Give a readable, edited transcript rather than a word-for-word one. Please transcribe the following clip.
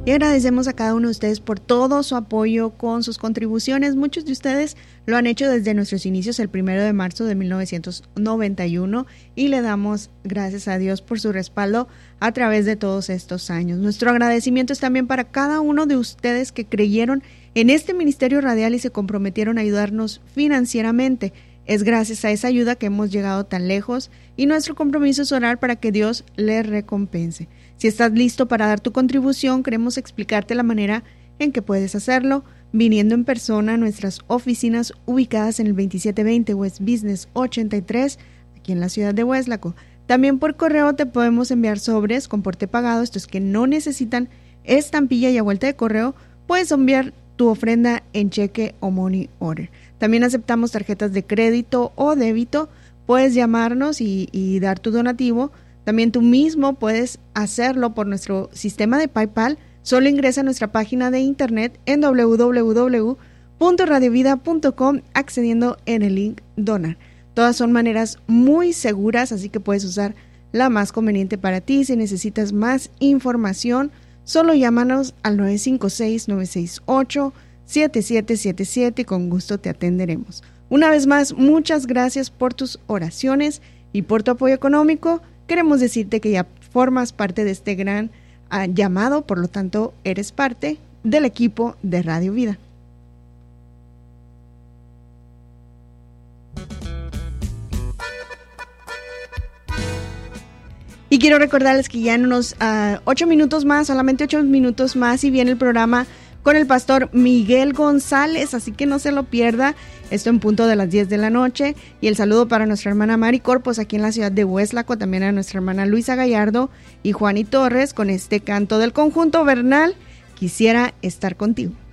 y agradecemos a cada uno de ustedes por todo su apoyo con sus contribuciones. Muchos de ustedes lo han hecho desde nuestros inicios el 1 de marzo de 1991 y le damos gracias a Dios por su respaldo a través de todos estos años. Nuestro agradecimiento es también para cada uno de ustedes que creyeron en este ministerio radial y se comprometieron a ayudarnos financieramente. Es gracias a esa ayuda que hemos llegado tan lejos y nuestro compromiso es orar para que Dios les recompense. Si estás listo para dar tu contribución, queremos explicarte la manera en que puedes hacerlo, viniendo en persona a nuestras oficinas ubicadas en el 2720 West Business 83, aquí en la ciudad de Hueslaco. También por correo te podemos enviar sobres con porte pagado, estos que no necesitan estampilla y a vuelta de correo, puedes enviar tu ofrenda en cheque o money order. También aceptamos tarjetas de crédito o débito, puedes llamarnos y dar tu donativo. También tú mismo puedes hacerlo por nuestro sistema de PayPal. Solo ingresa a nuestra página de internet en www.radiovida.com accediendo en el link donar. Todas son maneras muy seguras, así que puedes usar la más conveniente para ti. Si necesitas más información, solo llámanos al 956-968-7777 y con gusto te atenderemos. Una vez más, muchas gracias por tus oraciones y por tu apoyo económico. Queremos decirte que ya formas parte de este gran llamado, por lo tanto, eres parte del equipo de Radio Vida. Y quiero recordarles que ya en unos 8 minutos más, solamente 8 minutos más, y viene el programa con el pastor Miguel González, así que no se lo pierda. Esto en punto de las 10 de la noche. Y el saludo para nuestra hermana Mari Corpos aquí en la ciudad de Hueslaco, también a nuestra hermana Luisa Gallardo y Juani Torres con este canto del conjunto Bernal, Quisiera estar contigo.